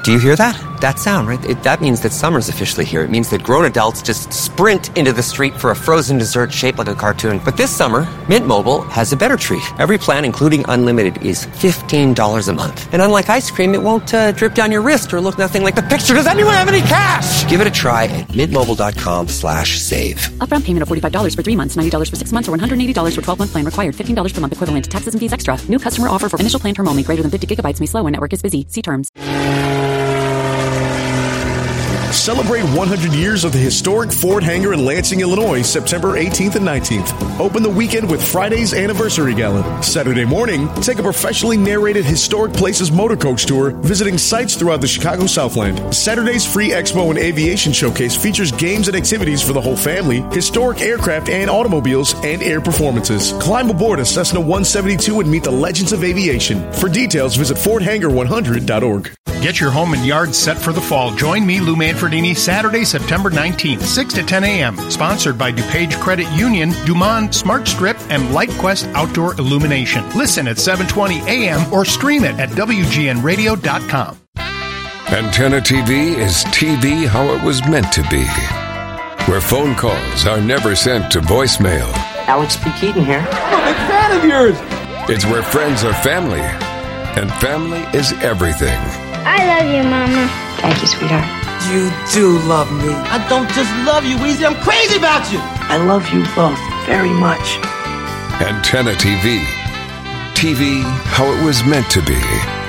Do you hear that? That sound, right? That means that summer's officially here. It means that grown adults just sprint into the street for a frozen dessert shaped like a cartoon. But this summer, Mint Mobile has a better treat. Every plan, including unlimited, is $15 a month. And unlike ice cream, it won't drip down your wrist or look nothing like the picture. Does anyone have any cash? Give it a try at mintmobile.com/save. Upfront payment of $45 for 3 months, $90 for 6 months, or $180 for 12-month plan required. $15 per month equivalent to taxes and fees extra. New customer offer for initial plan term only. Greater than 50 gigabytes may slow when network is busy. See terms. Celebrate 100 years of the historic Ford Hangar in Lansing, Illinois, September 18th and 19th. Open the weekend with Friday's Anniversary Gala. Saturday morning, take a professionally narrated Historic Places motor coach tour, visiting sites throughout the Chicago Southland. Saturday's free expo and aviation showcase features games and activities for the whole family, historic aircraft and automobiles, and air performances. Climb aboard a Cessna 172 and meet the legends of aviation. For details, visit FordHangar100.org. Get your home and yard set for the fall. Join me, Lou Manfredini, Saturday, September 19th, 6 to 10 a.m. Sponsored by DuPage Credit Union, Dumont Smart Strip, and LightQuest Outdoor Illumination. Listen at 7:20 a.m. or stream it at WGNradio.com. Antenna TV is TV how it was meant to be, where phone calls are never sent to voicemail. Alex P. Keaton here. I'm a big fan of yours. It's where friends are family, and family is everything. I love you, Mama. Thank you, sweetheart. You do love me. I don't just love you, Weezy. I'm crazy about you. I love you both very much. Antenna TV. TV how it was meant to be.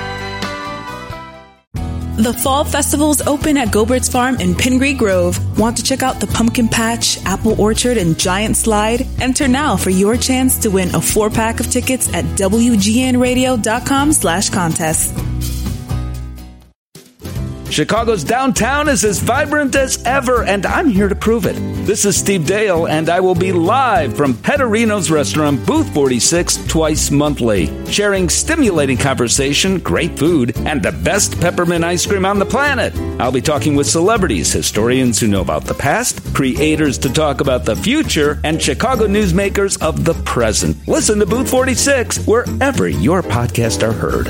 The Fall Festival's open at Gobert's Farm in Pingree Grove. Want to check out the Pumpkin Patch, Apple Orchard, and Giant Slide? Enter now for your chance to win a 4-pack of tickets at WGNradio.com/contest. Chicago's downtown is as vibrant as ever, and I'm here to prove it. This is Steve Dale, and I will be live from Petterino's Restaurant, Booth 46, twice monthly, sharing stimulating conversation, great food, and the best peppermint ice cream on the planet. I'll be talking with celebrities, historians who know about the past, creators to talk about the future, and Chicago newsmakers of the present. Listen to Booth 46 wherever your podcasts are heard.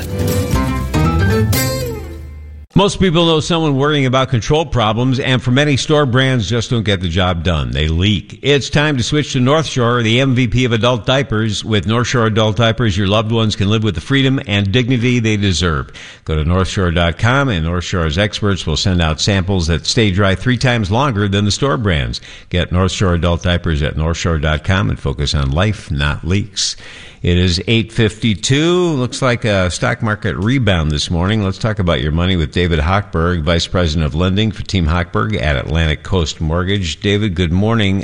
Most people know someone worrying about control problems, and for many, store brands just don't get the job done. They leak. It's time to switch to North Shore, the MVP of adult diapers. With North Shore adult diapers, your loved ones can live with the freedom and dignity they deserve. Go to NorthShore.com, and North Shore's experts will send out samples that stay dry 3 times longer than the store brands. Get North Shore adult diapers at NorthShore.com and focus on life, not leaks. It is 8:52. Looks like a stock market rebound this morning. Let's talk about your money with David Hochberg, Vice President of Lending for Team Hochberg at Atlantic Coast Mortgage. David, good morning.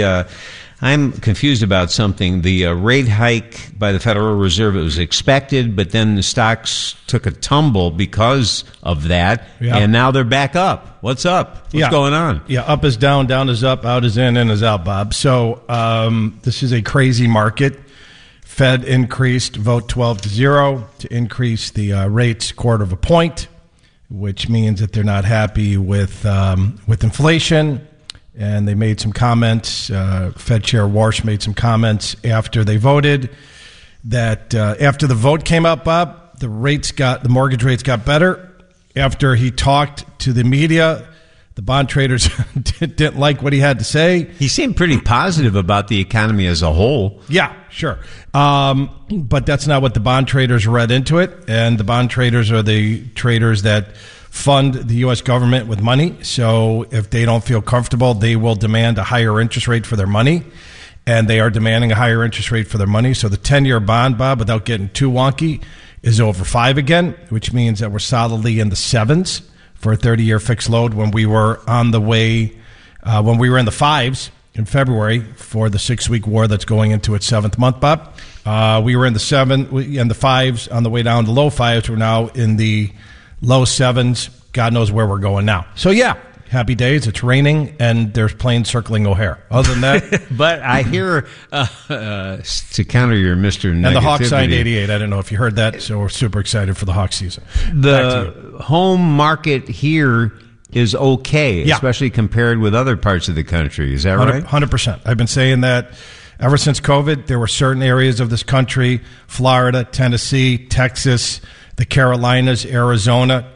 I'm confused about something. The rate hike by the Federal Reserve, it was expected, but then the stocks took a tumble because of that, and now they're back up. What's up? What's going on? Yeah, up is down, down is up, out is in is out, Bob. So this is a crazy market. Fed increased vote 12-0 to increase the rates 1/4 point, which means that they're not happy with inflation. And they made some comments. Fed Chair Warsh made some comments after they voted that after the vote came up, Bob, the mortgage rates got better. After he talked to the media, the bond traders didn't like what he had to say. He seemed pretty positive about the economy as a whole. Yeah, sure. But that's not what the bond traders read into it. And the bond traders are the traders that fund the U.S. government with money. So if they don't feel comfortable, they will demand a higher interest rate for their money. And they are demanding a higher interest rate for their money. So the 10-year bond, Bob, without getting too wonky, is over 5 again, which means that we're solidly in the 7s. For a 30-year fixed load when we were on the way, when we were in the 5s in February for the 6-week war that's going into its 7th month, Bob. We were in the 5s on the way down to low 5s. We're now in the low 7s. God knows where we're going now. So, yeah, happy days. It's raining, and there's planes circling O'Hare. Other than that. But I hear, to counter your Mr. Negativity. And the Hawks signed 88. I don't know if you heard that, so we're super excited for the Hawks season. The home market here is okay, especially compared with other parts of the country. Is that right? 100%. I've been saying that ever since COVID. There were certain areas of this country, Florida, Tennessee, Texas, the Carolinas, Arizona,